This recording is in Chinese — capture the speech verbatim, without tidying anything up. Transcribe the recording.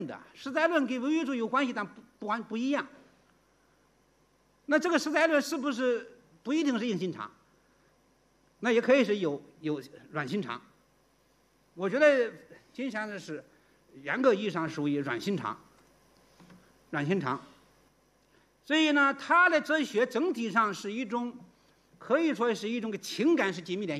的实在论跟唯物主义有关系，但不不完不一样。那这个实在论是不是不一定是硬心肠？那也可以是有有软心肠。我觉得金先生是严格意义上属于软心肠，软心肠。所以呢，他的哲学整体上是一种，可以说是一种情感是紧密联系。